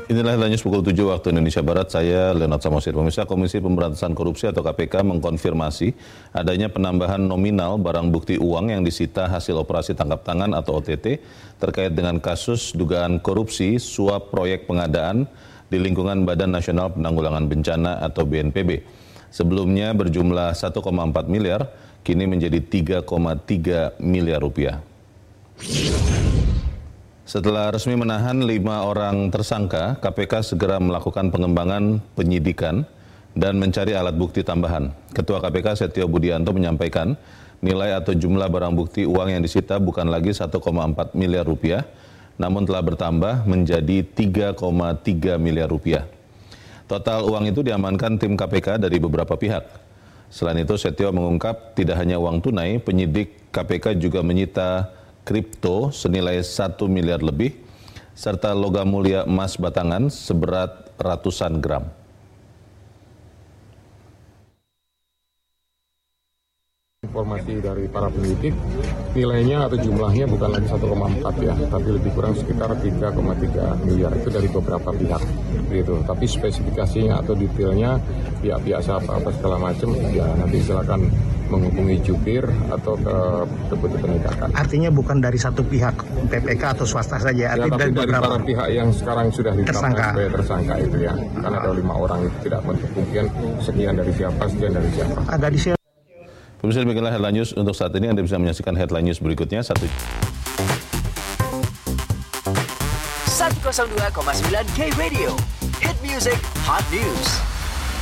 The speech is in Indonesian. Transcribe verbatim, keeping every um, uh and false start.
Inilah Headline News pukul tujuh waktu Indonesia Barat, saya Leonard Samosir. Pemirsa, Komisi Pemberantasan Korupsi atau K P K mengkonfirmasi adanya penambahan nominal barang bukti uang yang disita hasil operasi tangkap tangan atau O T T terkait dengan kasus dugaan korupsi suap proyek pengadaan di lingkungan Badan Nasional Penanggulangan Bencana atau B N P B. Sebelumnya berjumlah satu koma empat miliar, kini menjadi tiga koma tiga miliar rupiah. Setelah resmi menahan lima orang tersangka, K P K segera melakukan pengembangan penyidikan dan mencari alat bukti tambahan. Ketua K P K Setio Budianto menyampaikan nilai atau jumlah barang bukti uang yang disita bukan lagi satu koma empat miliar rupiah, namun telah bertambah menjadi tiga koma tiga miliar rupiah. Total uang itu diamankan tim K P K dari beberapa pihak. Selain itu, Setio mengungkap tidak hanya uang tunai, penyidik K P K juga menyita kripto senilai satu miliar lebih, serta logam mulia emas batangan seberat ratusan gram. Informasi dari para penyidik, nilainya atau jumlahnya bukan lagi satu koma empat ya, tapi lebih kurang sekitar tiga koma tiga miliar, itu dari beberapa pihak. Gitu. Tapi spesifikasinya atau detailnya pihak-pihak siapa apa segala macam, ya nanti silakan menghubungi jubir atau ke deputi penindakan. Artinya bukan dari satu pihak P P K atau swasta saja, ya, artinya tapi dari, dari beberapa para pihak yang sekarang sudah ditetapkan tersangka. sebagai tersangka itu ya, karena ada lima orang itu tidak menutup kemungkinan sekian dari siapa, sekian dari siapa. Agak di Pemirsa, demikianlah Headline News untuk saat ini. Anda bisa menyaksikan Headline News berikutnya. Satu seratus dua koma sembilan K Radio, Hit Music, Hot News.